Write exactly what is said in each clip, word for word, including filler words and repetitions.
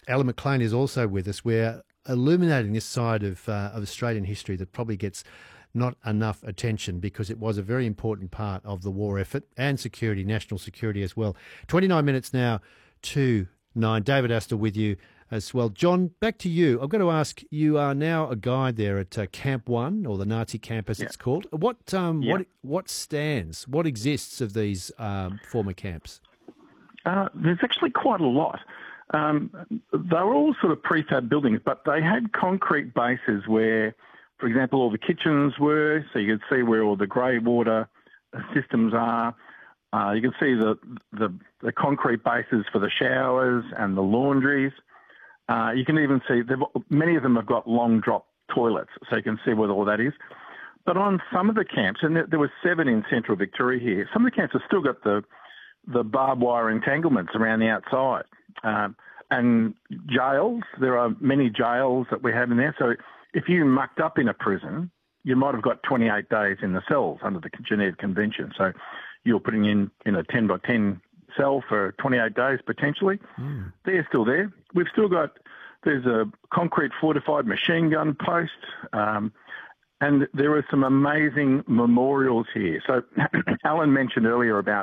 Alan McLean is also with us. We're illuminating this side of, uh, of Australian history that probably gets not enough attention because it was a very important part of the war effort and security, national security as well. twenty-nine minutes now to nine. David Astor with you as well. John, back to you. I've got to ask, you are now a guide there at uh, Camp One, or the Nazi camp as yeah. it's called. What um, yeah. what what stands, what exists of these um, former camps? Uh, there's actually quite a lot. Um, they were all sort of prefab buildings, but they had concrete bases where, for example, all the kitchens were, so you could see where all the grey water systems are. Uh, you can see the, the the concrete bases for the showers and the laundries. Uh, you can even see, many of them have got long drop toilets, so you can see what all that is. But on some of the camps, and there, there were seven in central Victoria here, some of the camps have still got the the barbed wire entanglements around the outside. Um, and jails, there are many jails that we have in there. So if you mucked up in a prison, you might have got twenty-eight days in the cells under the Geneva Convention. So you're putting in, in a ten by ten cell for twenty-eight days potentially. Mm. They're still there. We've still got, there's a concrete fortified machine gun post, um, and there are some amazing memorials here. So Alan mentioned earlier about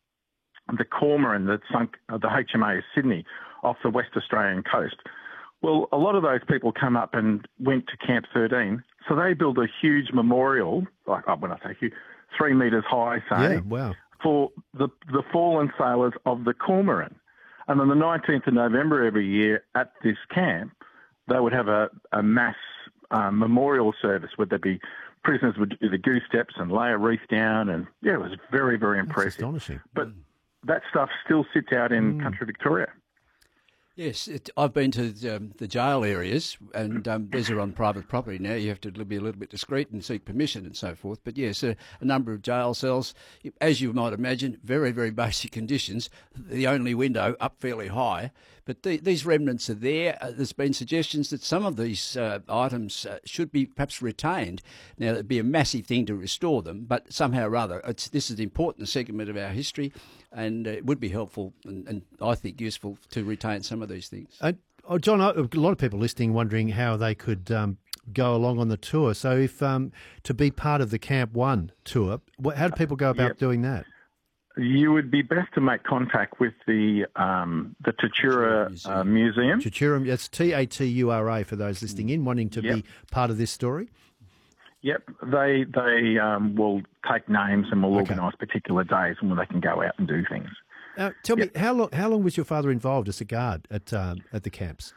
the Cormoran that sunk uh, the H M A S Sydney off the West Australian coast. Well, a lot of those people come up and went to Camp thirteen, so they built a huge memorial, like oh, when I say huge, three metres high, say, yeah, wow. for the the fallen sailors of the Cormoran. And on the nineteenth of November every year at this camp, they would have a, a mass uh, memorial service where there'd be prisoners would do the goose steps and lay a wreath down, and yeah, it was very, very impressive. That's astonishing. But that stuff still sits out in mm. country Victoria. Yes, it, I've been to um, the jail areas, and um, these are on private property now. You have to be a little bit discreet and seek permission and so forth. But yes, a, a number of jail cells, as you might imagine, very, very basic conditions. The only window up fairly high. But the, these remnants are there. Uh, there's been suggestions that some of these uh, items uh, should be perhaps retained. Now, it'd be a massive thing to restore them, but somehow or other, it's, this is an important segment of our history, and uh, it would be helpful and, and I think useful to retain some of these things. Uh, oh, John, a lot of people listening wondering how they could um, go along on the tour. So if um, to be part of the Camp One tour, how do people go about yep. doing that? You would be best to make contact with the um, the Tatura Museum. Uh, Museum. Tatura, that's T A T U R A for those listening in, wanting to yep. be part of this story. Yep, they they um, will take names and will okay. organise particular days when they can go out and do things. Uh, tell yep. me, how long how long was your father involved as a guard at um, at the camps?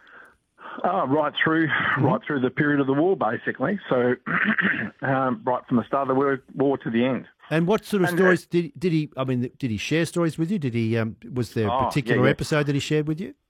Oh, right through mm-hmm. right through the period of the war, basically. So um, right from the start of the war, war to the end. And what sort of and, stories uh, did did he? I mean, did he share stories with you? Did he? Um, was there a oh, particular yeah, yeah. episode that he shared with you?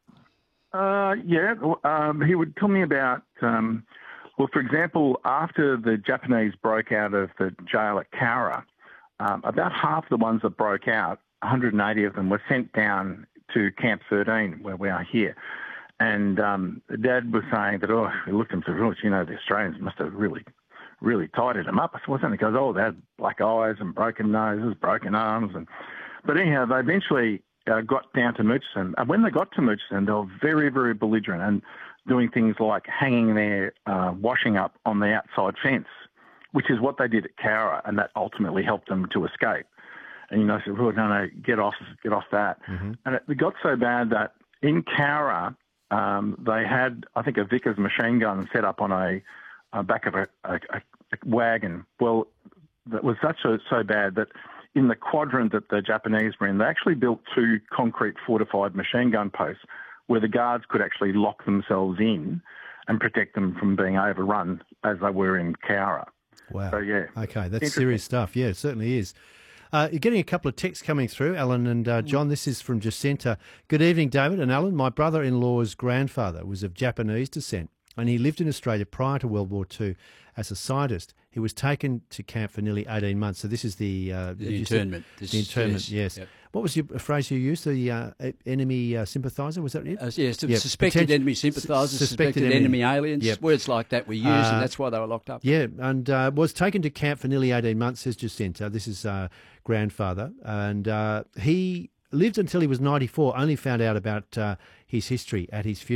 Uh, yeah, um, he would tell me about. Um, well, for example, after the Japanese broke out of the jail at Cowra, um, about half the ones that broke out, one hundred eighty of them, were sent down to Camp thirteen, where we are here. And um, Dad was saying that, oh, he looked at him and said, oh, you know, the Australians must have really, really tidied him up. I said, what's that? He goes, oh, they had black eyes and broken noses, broken arms. and But anyhow, they eventually uh, got down to Murchison. And when they got to Murchison, they were very, very belligerent and doing things like hanging their uh, washing up on the outside fence, which is what they did at Cowra, and that ultimately helped them to escape. And, you know, I said, oh, no, no, get off, get off that. Mm-hmm. And it got so bad that in Cowra, Um, they had, I think, a Vickers machine gun set up on a, a back of a, a, a wagon. Well, that was such a, so bad that in the quadrant that the Japanese were in, they actually built two concrete fortified machine gun posts where the guards could actually lock themselves in and protect them from being overrun as they were in Cowra. Wow. So, yeah. Okay, that's serious stuff. Yeah, it certainly is. Uh, you're getting a couple of texts coming through, Alan and uh, John. This is from Jacinta. Good evening, David and Alan. My brother-in-law's grandfather was of Japanese descent, and he lived in Australia prior to World War Two as a scientist. He was taken to camp for nearly eighteen months. So this is the... Uh, the internment. This, the internment, yes. yes. Yep. What was your phrase you used? The uh, enemy uh, sympathiser, was that it? Uh, yes, yep. suspected Potent- enemy sympathisers, suspected, suspected enemy, enemy aliens, yep. words like that were used, uh, and that's why they were locked up. Yeah, and uh, was taken to camp for nearly eighteen months, says Jacinta. This is uh, grandfather. And uh, he lived until he was ninety-four, only found out about uh, his history at his funeral.